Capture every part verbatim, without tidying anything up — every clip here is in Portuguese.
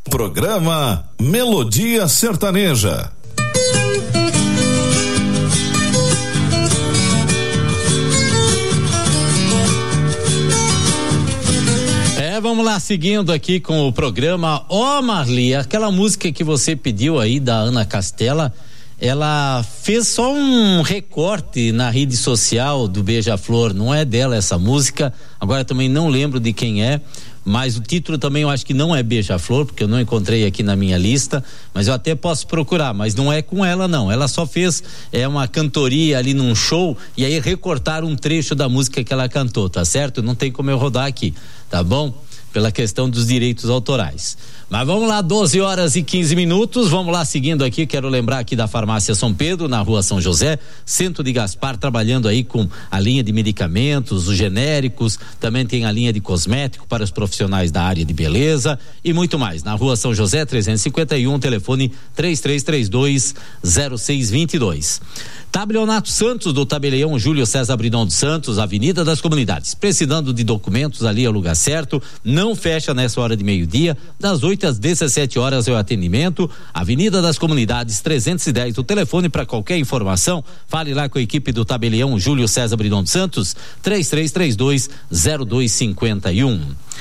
Programa Melodia Sertaneja. É, vamos lá, seguindo aqui com o programa. Ó, oh, Marli, aquela música que você pediu aí da Ana Castela, ela fez só um recorte na rede social do Beija-Flor, não é dela essa música, agora também não lembro de quem é, mas o título também eu acho que não é Beija-Flor, porque eu não encontrei aqui na minha lista, mas eu até posso procurar, mas não é com ela não, ela só fez é uma cantoria ali num show e aí recortaram um trecho da música que ela cantou, tá certo? Não tem como eu rodar aqui, tá bom? Pela questão dos direitos autorais. Mas vamos lá, doze horas e quinze minutos, vamos lá seguindo aqui, quero lembrar aqui da Farmácia São Pedro, na Rua São José, Centro de Gaspar, trabalhando aí com a linha de medicamentos, os genéricos, também tem a linha de cosmético para os profissionais da área de beleza e muito mais. Na Rua São José, trezentos e cinquenta e um, telefone três três três dois zero seis dois dois. Tabelionato Santos, do Tabelião Júlio César Bridão dos Santos, Avenida das Comunidades. Precisando de documentos, ali é o lugar certo, não fecha nessa hora de meio-dia, das oito às dezessete horas é o atendimento, Avenida das Comunidades trezentos e dez, o telefone para qualquer informação, fale lá com a equipe do Tabelião Júlio César Bridão dos Santos, três três três dois zero dois cinco um.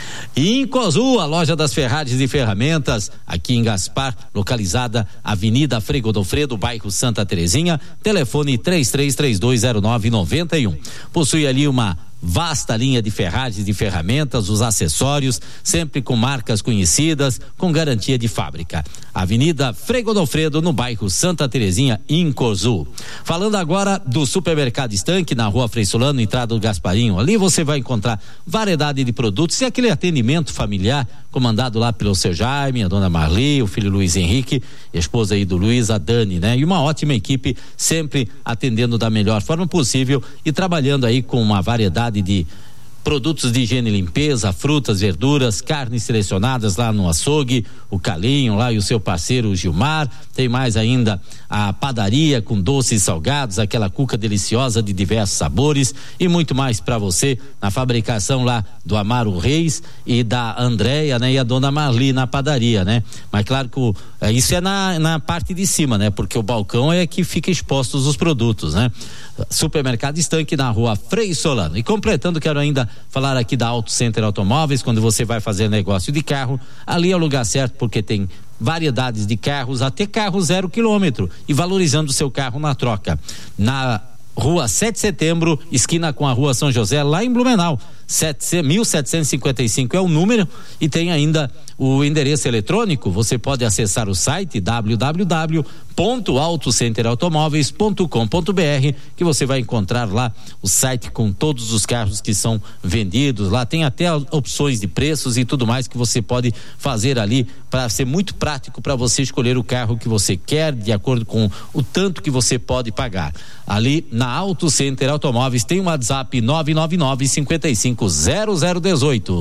E em Cozu, a loja das ferragens e ferramentas, aqui em Gaspar, localizada Avenida Frei Godofredo, bairro Santa Terezinha, telefone três três três dois zero nove nove um. Possui ali uma vasta linha de ferragens e ferramentas, os acessórios, sempre com marcas conhecidas, com garantia de fábrica. Avenida Frei Godofredo, no bairro Santa Terezinha, em Cozu. Falando agora do Supermercado Estanque, na Rua Frei Solano, entrada do Gasparinho. Ali você vai encontrar variedade de produtos e aquele atendimento familiar, comandado lá pelo seu Jaime, a dona Marli, o filho Luiz Henrique, a esposa aí do Luiz, a Dani, né? E uma ótima equipe, sempre atendendo da melhor forma possível e trabalhando aí com uma variedade de produtos de higiene e limpeza, frutas, verduras, carnes selecionadas lá no açougue, o Calinho lá e o seu parceiro Gilmar, tem mais ainda a padaria com doces e salgados, aquela cuca deliciosa de diversos sabores e muito mais para você na fabricação lá do Amaro Reis e da Andréia, né? E a dona Marli na padaria, né? Mas claro que o, é, isso é na, na parte de cima, né? Porque o balcão é que fica expostos os produtos, né? Supermercado Estanque na Rua Frei Solano. E completando, quero ainda falar aqui da Auto Center Automóveis, quando você vai fazer negócio de carro, ali é o lugar certo porque tem variedades de carros, até carro zero quilômetro e valorizando o seu carro na troca. Na Rua sete de Setembro, esquina com a Rua São José, lá em Blumenau. mil setecentos e cinquenta e cinco é o número e tem ainda o endereço eletrônico. Você pode acessar o site w w w ponto auto center automóveis ponto com ponto b r, que você vai encontrar lá o site com todos os carros que são vendidos. Lá tem até opções de preços e tudo mais que você pode fazer ali para ser muito prático para você escolher o carro que você quer de acordo com o tanto que você pode pagar. Ali na Auto Center Automóveis tem o WhatsApp nove nove nove cinco cinco zero zero um oito.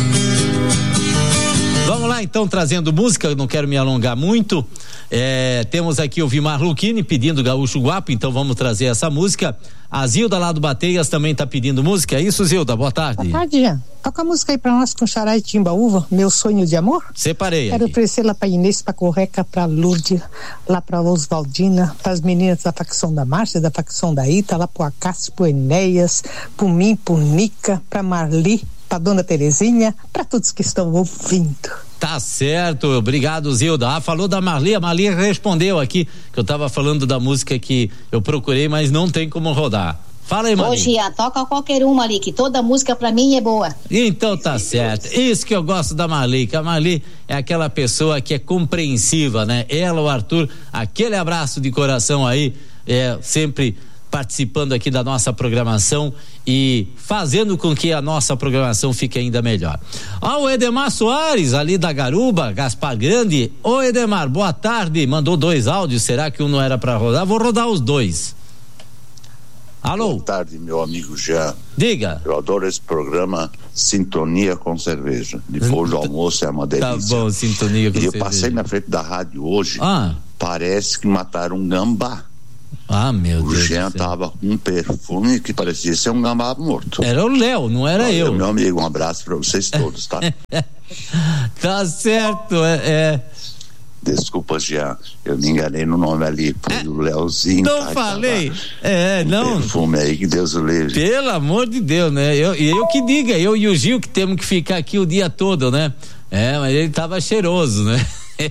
Vamos lá então, trazendo música, não quero me alongar muito. É, temos aqui o Vimar Luchini pedindo Gaúcho Guapo, então vamos trazer essa música. A Zilda lá do Bateias também tá pedindo música, é isso, Zilda? Boa tarde. Boa tarde, Jean. Toca a música aí pra nós com Xará e Timbaúva, Meu Sonho de Amor. Separei. Quero aqui. oferecer lá pra Inês, pra Correca, pra Lourdes, lá pra Oswaldina, pras meninas da facção da Márcia, da facção da Ita, lá pro Acácio, pro Enéas, pro mim, pro Nica, pra Marli, pra Dona Terezinha, pra todos que estão ouvindo. Tá certo, obrigado, Zilda. Ah, falou da Marli, a Marli respondeu aqui que eu tava falando da música que eu procurei, mas não tem como rodar. Fala aí, Marli. Hoje toca qualquer uma ali, que toda música pra mim é boa. Então tá certo, isso que eu gosto da Marli, que a Marli é aquela pessoa que é compreensiva, né? Ela, o Arthur, aquele abraço de coração aí, é sempre participando aqui da nossa programação e fazendo com que a nossa programação fique ainda melhor. Ó, o Edemar Soares, ali da Garuba, Gaspar Grande. Ô Edemar, boa tarde, mandou dois áudios, será que um não era para rodar? Vou rodar os dois. Alô? Boa tarde, meu amigo Jean. Diga. Eu adoro esse programa Sintonia com Cerveja. Depois do almoço é uma delícia. Tá bom, Sintonia com e Cerveja. eu passei na frente da rádio hoje, ah. parece que mataram um gambá. Ah, meu o Deus. O Jean tava com um perfume que parecia ser um gambá morto. Era o Léo, não era Olha, eu. Meu amigo, um abraço para vocês todos, tá? Tá certo, é, é. Desculpa, Jean, eu me enganei no nome ali, foi é, o Leozinho. Não tá, falei, é, não. Perfume aí, que Deus o livre. Pelo amor de Deus, né? Eu, eu que diga, eu e o Gil que temos que ficar aqui o dia todo, né? É, mas ele tava cheiroso, né?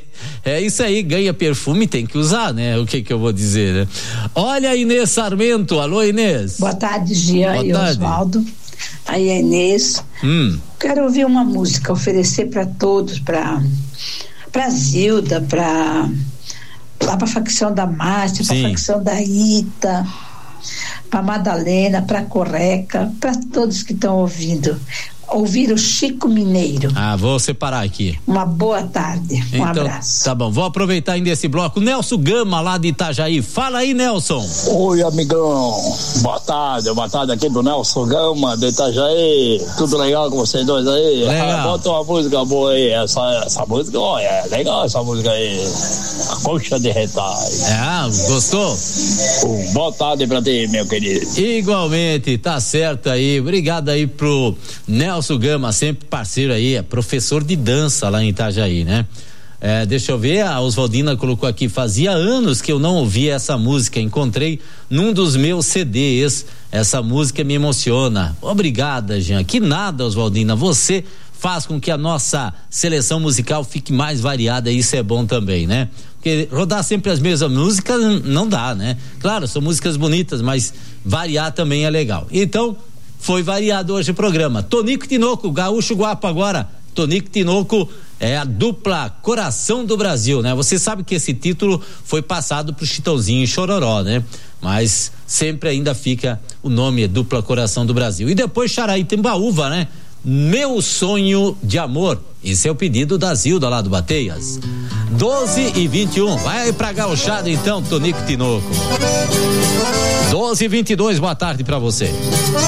É isso aí, ganha perfume, tem que usar, né? O que que eu vou dizer, né? Olha a Inês Sarmento, alô Inês. Boa tarde, Jean Boa e tarde. Oswaldo. Aí a Inês. Hum. Quero ouvir uma música, oferecer para todos, para para Zilda, para lá para a facção da Márcia, para a facção da Ita, para Madalena, para Correca, para todos que estão ouvindo. Ouvir o Chico Mineiro. Ah, vou separar aqui. Uma boa tarde, um então, abraço. Tá bom, vou aproveitar ainda esse bloco. Nelson Gama, lá de Itajaí. Fala aí, Nelson. Oi, amigão. Boa tarde, boa tarde aqui do Nelson Gama, de Itajaí. Tudo legal com vocês dois aí? Legal. Ah, bota uma música boa aí. Essa, essa música, olha, é legal essa música aí. A Concha de Retalho. Ah, gostou? Um, boa tarde pra ti, meu querido. Igualmente, tá certo aí. Obrigado aí pro Nelson Nelson Gama, sempre parceiro aí, é professor de dança lá em Itajaí, né? É, deixa eu ver, a Oswaldina colocou aqui, fazia anos que eu não ouvia essa música, encontrei num dos meus C Ds, essa música me emociona. Obrigada, Jean. Que nada, Oswaldina, você faz com que a nossa seleção musical fique mais variada, e isso é bom também, né? Porque rodar sempre as mesmas músicas não dá, né? Claro, são músicas bonitas, mas variar também é legal. Então, foi variado hoje o programa. Tonico e Tinoco, Gaúcho Guapo agora. Tonico e Tinoco é a dupla Coração do Brasil, né? Você sabe que esse título foi passado pro Chitãozinho e Chororó, né? Mas sempre ainda fica o nome, é dupla Coração do Brasil. E depois Xaraí Timbaúva, né? Meu Sonho de Amor. Esse é o pedido da Zilda lá do Bateias. doze e vinte e um. Vai aí pra gauchada então, Tonico e Tinoco. doze e vinte e dois, boa tarde pra você.